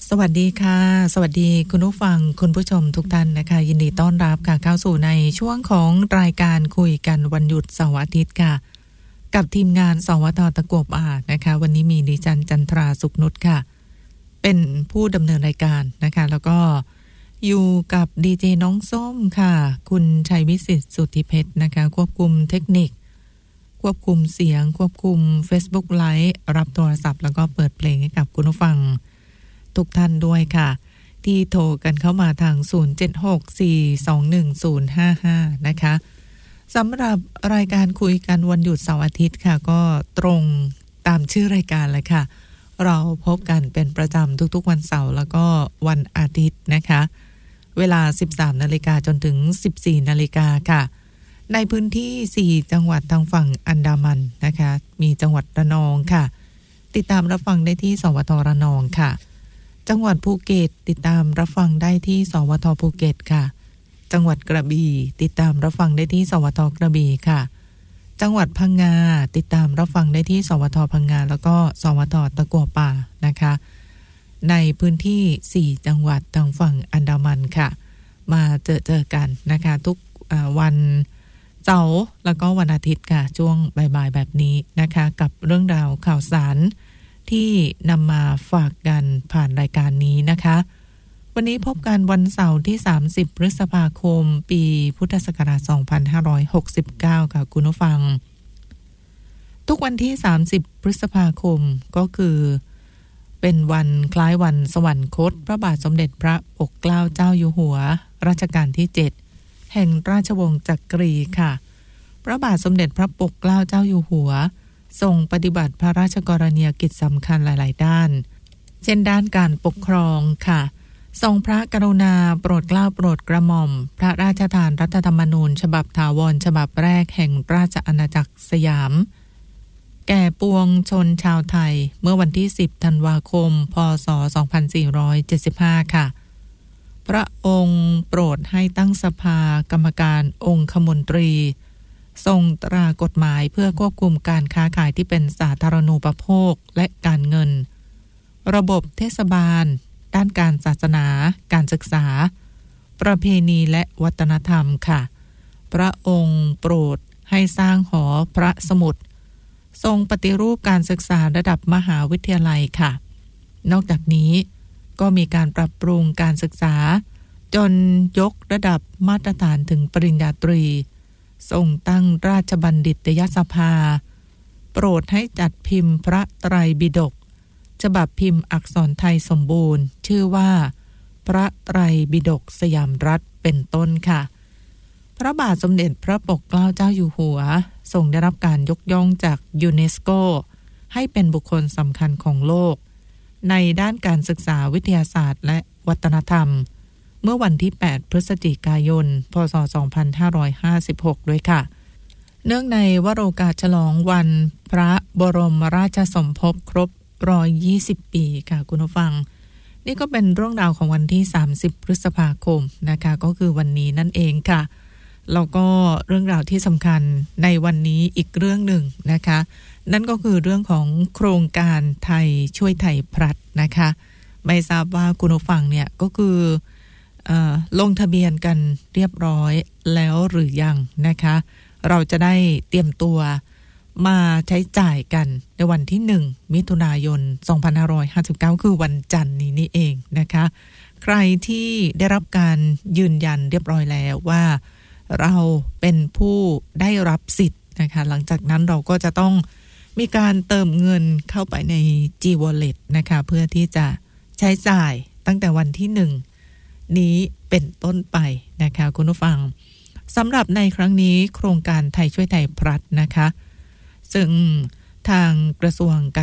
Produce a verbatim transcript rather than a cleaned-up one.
สวัสดีค่ะสวัสดีคุณผู้ฟังคุณผู้ชมทุกท่านนะคะยินดีต้อนรับค่ะเข้าสู่ในช่วงของรายการคุยกันวันหยุดเสาร์อาทิตย์ค่ะกับทีมงานสวทตะกัวป่านะคะวันนี้มีดิฉันจันทราสุขนุชค่ะเป็นผู้ดำเนินรายการนะคะแล้วก็อยู่กับดีเจน้องส้มค่ะคุณชัยวิสิทธิ์สุทธิเพชรนะคะควบคุมเทคนิคควบคุมเสียงควบคุม Facebook Live รับโทรศัพท์แล้วก็เปิดเพลงให้กับคุณผู้ฟังทุกท่านด้วยค่ะที่โทรกันเข้ามาทางศูนย์ เจ็ด หก สี่ สอง หนึ่ง ศูนย์ ห้า ห้านะคะสำหรับรายการคุยกันวันหยุดเสาร์อาทิตย์ค่ะก็ตรงตามชื่อรายการเลยค่ะเราพบกันเป็นประจำทุกๆวันเสาร์แล้วก็วันอาทิตย์นะคะเวลา สิบสาม นาฬิกาจนถึง สิบสี่ นาฬิกาค่ะในพื้นที่ สี่ จังหวัดทางฝั่งอันดามันนะคะมีจังหวัดระนองค่ะติดตามรับฟังได้ที่สวทระนองค่ะจังหวัดภูเก็ตติดตามรับฟังได้ที่สวทภูเก็ตค่ะจังหวัดกระบี่ติดตามรับฟังได้ที่สวทกระบี่ค่ะจังหวัดพังงาติดตามรับฟังได้ที่สวทพังงาแล้วก็สวทตะกัวป่านะคะในพื้นที่สี่จังหวัดทางฝั่งอันดามันค่ะมาเจอเจอกันนะคะทุกวันเสาร์แล้วก็วันอาทิตย์ค่ะช่วงบ่ายๆแบบนี้นะคะกับเรื่องราวข่าวสารที่นำมาฝากกันผ่านรายการนี้นะคะวันนี้พบกันวันเสาร์ที่สามสิบพฤษภาคมปีพุทธศักราชสองพันห้าร้อยหกสิบเก้าค่ะคุณผู้ฟังทุกวันที่สามสิบพฤษภาคมก็คือเป็นวันคล้ายวันสวรรคตพระบาทสมเด็จพระปกเกล้าเจ้าอยู่หัวรัชกาลที่เจ็ดแห่งราชวงศ์จักรีค่ะพระบาทสมเด็จพระปกเกล้าเจ้าอยู่หัวทรงปฏิบัติพระราชกรณียกิจสำคัญหลายๆด้านเช่นด้านการปกครองค่ะทรงพระกรุณาโปรดเกล้าโปรดกระหม่อมพระราชทานรัฐธรรมนูญฉบับถาวรฉบับแรกแห่งราชอาณาจักรสยามแก่ปวงชนชาวไทยเมื่อวันที่สิบธันวาคมพ.ศ. สองพันสี่ร้อยเจ็ดสิบห้าค่ะพระองค์โปรดให้ตั้งสภากรรมการองคมนตรีทรงตรากฎหมายเพื่อควบคุมการค้าขายที่เป็นสาธารณูปโภคและการเงินระบบเทศบาลด้านการศาสนาการศึกษาประเพณีและวัฒนธรรมค่ะพระองค์โปรดให้สร้างหอพระสมุดทรงปฏิรูปการศึกษาระดับมหาวิทยาลัยค่ะนอกจากนี้ก็มีการปรับปรุงการศึกษาจนยกระดับมาตรฐานถึงปริญญาตรีทรงตั้งราชบัณฑิตยสภาโปรดให้จัดพิมพ์พระไตรปิฎกฉบับพิมพ์อักษรไทยสมบูรณ์ชื่อว่าพระไตรปิฎกสยามรัฐเป็นต้นค่ะพระบาทสมเด็จพระปกเกล้าเจ้าอยู่หัวทรงได้รับการยกย่องจากยูเนสโกให้เป็นบุคคลสำคัญของโลกในด้านการศึกษาวิทยาศาสตร์และวัฒนธรรมเมื่อวันที่แปดพฤศจิกายนพ.ศ. สองพันห้าร้อยห้าสิบหกด้วยค่ะเนื่องในวโรกาสฉลองวันพระบรมราชสมภพครบหนึ่งร้อยยี่สิบปีค่ะคุณผู้ฟังนี่ก็เป็นเรื่องราวของวันที่สามสิบพฤษภาคมนะคะก็คือวันนี้นั่นเองค่ะแล้วก็เรื่องราวที่สำคัญในวันนี้อีกเรื่องหนึ่งนะคะนั่นก็คือเรื่องของโครงการไทยช่วยไทยพลัดนะคะไม่ทราบว่าคุณผู้ฟังเนี่ยก็คือลงทะเบียนกันเรียบร้อยแล้วหรือยังนะคะเราจะได้เตรียมตัวมาใช้จ่ายกันในวันที่หนึ่งมิถุนายนสองพันห้าร้อยห้าสิบเก้าคือวันจันทร์นี้นี่เองนะคะใครที่ได้รับการยืนยันเรียบร้อยแล้วว่าเราเป็นผู้ได้รับสิทธิ์นะคะหลังจากนั้นเราก็จะต้องมีการเติมเงินเข้าไปใน G-Wallet นะคะเพื่อที่จะใช้จ่ายตั้งแต่วันที่หนึ่งนี้เป็นต้นไปนะคะคุณผู้ฟังสำหรับในครั้งนี้โครงการไทยช่วยไทยพลัดนะคะซึ่งทางกระทรวงการ